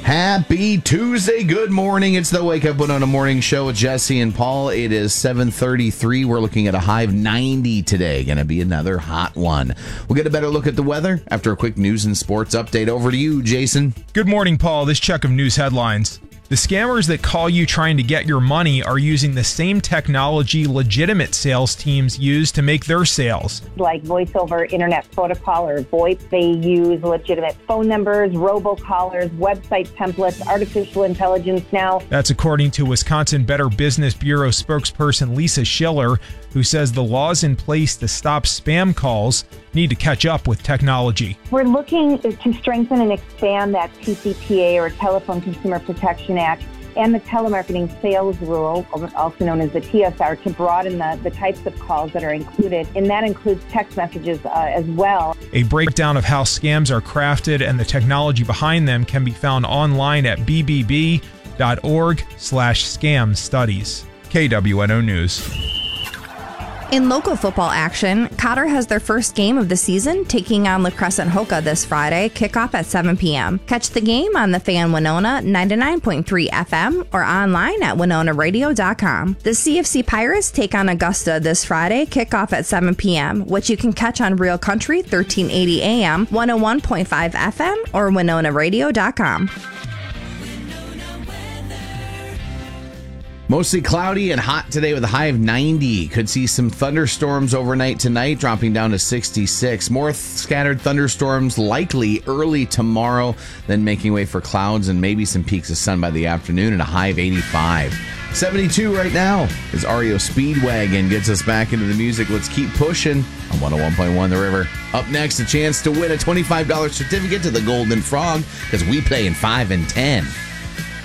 Happy Tuesday. Good morning. It's the Wake Up Winona Morning Show with Jesse and Paul. It is 7:33. We're looking at a high of 90 today. Going to be another hot one. We'll get a better look at the weather after a quick news and sports update. Over to you, Jason. Good morning, Paul. This check of news headlines. The scammers that call you trying to get your money are using the same technology legitimate sales teams use to make their sales. Like voice over internet protocol or VoIP, they use legitimate phone numbers, robocallers, website templates, artificial intelligence now. That's according to Wisconsin Better Business Bureau spokesperson Lisa Schiller, who says the laws in place to stop spam calls need to catch up with technology. We're looking to strengthen and expand that TCPA, or Telephone Consumer Protection Act, and the telemarketing sales rule, also known as the TSR, to broaden the types of calls that are included. And that includes text messages as well. A breakdown of how scams are crafted and the technology behind them can be found online at bbb.org/scam studies. KWNO News. In local football action, Cotter has their first game of the season, taking on La Crescent Hoka this Friday, kickoff at 7 p.m. Catch the game on the Fan Winona 99.3 FM or online at WinonaRadio.com. The CFC Pirates take on Augusta this Friday, kickoff at 7 p.m., which you can catch on Real Country 1380 AM, 101.5 FM or WinonaRadio.com. Mostly cloudy and hot today with a high of 90. Could see some thunderstorms overnight tonight, dropping down to 66. More scattered thunderstorms likely early tomorrow, then making way for clouds and maybe some peaks of sun by the afternoon and a high of 85. 72 right now is REO Speedwagon gets us back into the music. Let's keep pushing on 101.1 The River. Up next, a chance to win a $25 certificate to the Golden Frog because we play in 5 and 10.